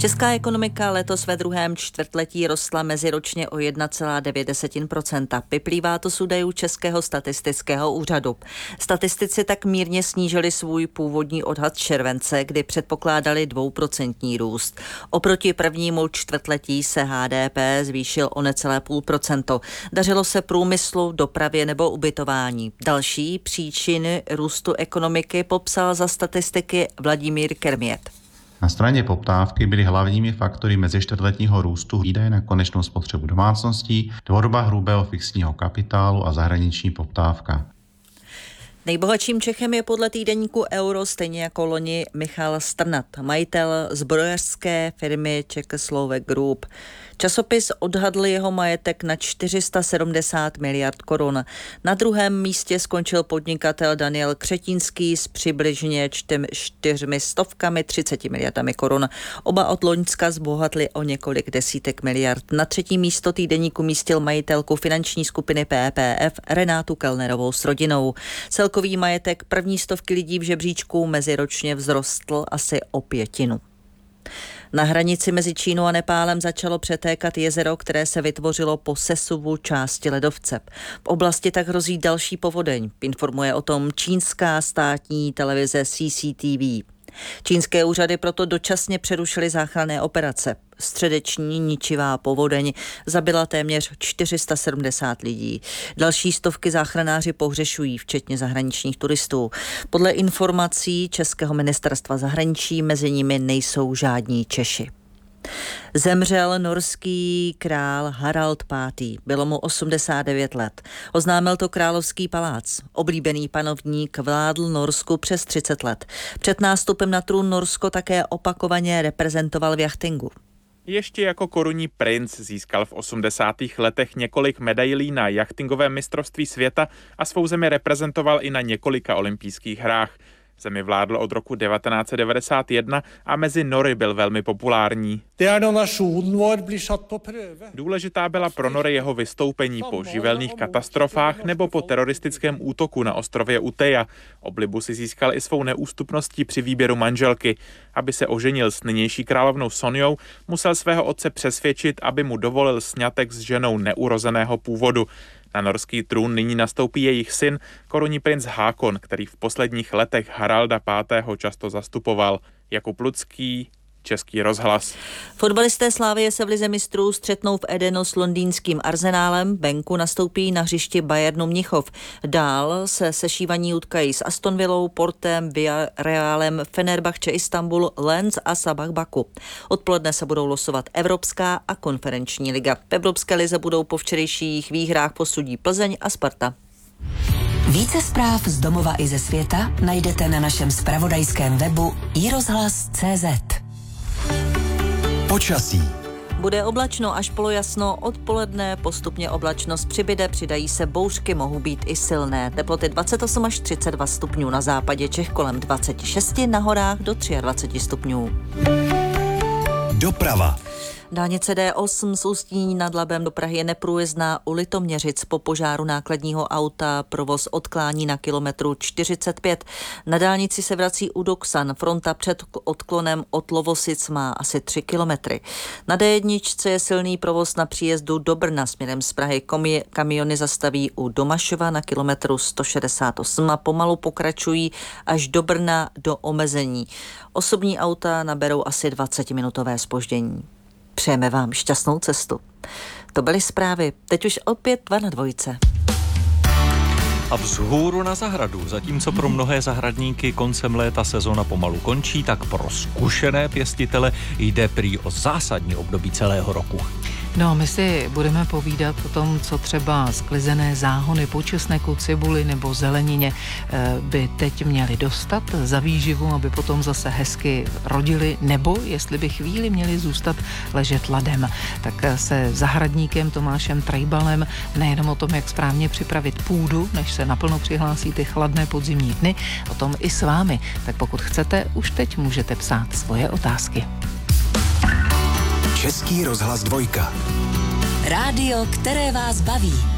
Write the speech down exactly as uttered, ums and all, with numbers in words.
Česká ekonomika letos ve druhém čtvrtletí rostla meziročně o jedna celá devět procenta. Vyplývá to z údajů Českého statistického úřadu. Statistici tak mírně snížili svůj původní odhad července, kdy předpokládali dvouprocentní růst. Oproti prvnímu čtvrtletí se H D P zvýšil o necelé půl procento. Dařilo se průmyslu, dopravě nebo ubytování. Další příčiny růstu ekonomiky popsal za statistiky Vladimír Kermět. Na straně poptávky byly hlavními faktory mezičtvrtletního růstu výdaje na konečnou spotřebu domácností, tvorba hrubého fixního kapitálu a zahraniční poptávka. Nejbohatším Čechem je podle týdeníku Euro stejně jako loni Michal Strnad, majitel zbrojařské firmy Czechoslovak Group. Časopis odhadl jeho majetek na čtyři sta sedmdesát miliard korun. Na druhém místě skončil podnikatel Daniel Křetínský s přibližně čtyřmi stovkami třiceti miliardami korun. Oba od loňska zbohatli o několik desítek miliard. Na třetí místo týdeník umístil majitelku finanční skupiny P P F Renátu Kellnerovou s rodinou. Celkový majetek první stovky lidí v žebříčku meziročně vzrostl asi o pětinu. Na hranici mezi Čínou a Nepálem začalo přetékat jezero, které se vytvořilo po sesuvu části ledovce. V oblasti tak hrozí další povodeň, informuje o tom čínská státní televize C C T V. Čínské úřady proto dočasně přerušily záchranné operace. Středeční ničivá povodeň zabila téměř čtyři sta sedmdesát lidí. Další stovky záchranáři pohřešují, včetně zahraničních turistů. Podle informací Českého ministerstva zahraničí mezi nimi nejsou žádní Češi. Zemřel norský král Harald pátý. Bylo mu osmdesát devět let. Oznámil to Královský palác. Oblíbený panovník vládl Norsku přes třicet let. Před nástupem na trůn Norsko také opakovaně reprezentoval v jachtingu. Ještě jako korunní princ získal v osmdesátých letech několik medailí na jachtingovém mistrovství světa a svou zemi reprezentoval i na několika olympijských hrách. Zemi vládl od roku devatenáct set devadesát jedna a mezi Nory byl velmi populární. Důležitá byla pro Nory jeho vystoupení po živelných katastrofách nebo po teroristickém útoku na ostrově Uteja. Oblibu si získal i svou neústupností při výběru manželky. Aby se oženil s nynější královnou Sonjou, musel svého otce přesvědčit, aby mu dovolil sňatek s ženou neurozeného původu. Na norský trůn nyní nastoupí jejich syn, korunní princ Hákon, který v posledních letech Haralda pátého často zastupoval. Jakub Lucký, Český rozhlas. Fotbalisté Slavie se v lize mistrů střetnou v Edenu s londýnským Arsenálem, venku nastoupí na hřišti Bayernu Mnichov. Dál se sešívaní utkají s Aston Villou, Portem, Villarrealem, Fenerbahce Istanbul, Lens a Sabah Baku. Odpoledne se budou losovat Evropská a konferenční liga. V Evropské lize budou po včerejších výhrách posudí Plzeň a Sparta. Více zpráv z domova i ze světa najdete na našem zpravodajském webu i rozhlas tečka cé zet. Počasí. Bude oblačno až polojasno, odpoledne postupně oblačnost přibyde, přidají se bouřky, mohou být i silné. Teploty dvacet osm až třicet dva stupňů, na západě Čech kolem dvacet šest, na horách do dvacet tři stupňů. Doprava. Dálnice D osm z Ústí nad Labem do Prahy je neprůjezdná u Litoměřic. Po požáru nákladního auta provoz odklání na kilometru čtyřicet pět. Na dálnici se vrací u Doksan. Fronta před odklonem od Lovosic má asi tři kilometry. Na D jedna je silný provoz na příjezdu do Brna směrem z Prahy. Komi- kamiony zastaví u Domašova na kilometru sto šedesát osm a pomalu pokračují až do Brna do omezení. Osobní auta naberou asi dvacetiminutové zpoždění. Přejeme vám šťastnou cestu. To byly zprávy. Teď už opět dva na dvojce. A vzhůru na zahradu. Zatímco pro mnohé zahradníky koncem léta sezona pomalu končí, tak pro zkušené pěstitele jde prý o zásadní období celého roku. No, my si budeme povídat o tom, co třeba sklizené záhony po česneku, cibuli nebo zelenině by teď měly dostat za výživu, aby potom zase hezky rodili, nebo jestli by chvíli měli zůstat ležet ladem. Tak se zahradníkem Tomášem Trejbalem nejenom o tom, jak správně připravit půdu, než se naplno přihlásí ty chladné podzimní dny, o tom i s vámi. Tak pokud chcete, už teď můžete psát svoje otázky. Český rozhlas dvojka. Rádio, které vás baví.